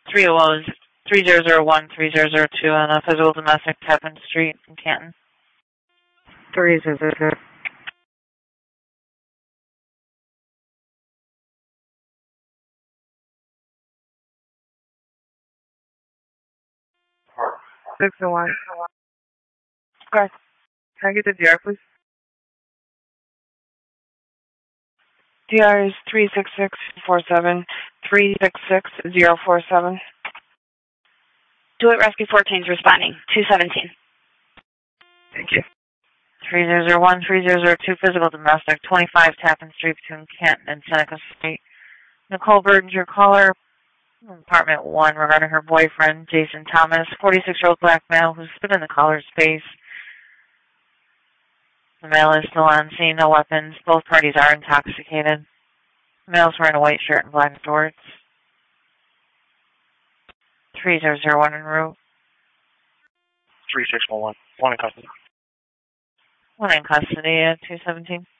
301 3002 on a physical domestic Tappan Street in Canton. 300. 601. Okay. Can I get the DR, please? DR is 36647. 366047. DeWitt Rescue 14 is responding. 217. Thank you. 3001 3002 physical domestic 25 Tappan Street between Canton and Seneca Street. Nicole Burton's your caller. Apartment 1 regarding her boyfriend, Jason Thomas, 46-year-old black male who's been in the caller's space. The male is still on scene, no weapons. Both parties are intoxicated. The male's wearing a white shirt and black shorts. 3001 en route. 3611. One in custody. One in custody at 217.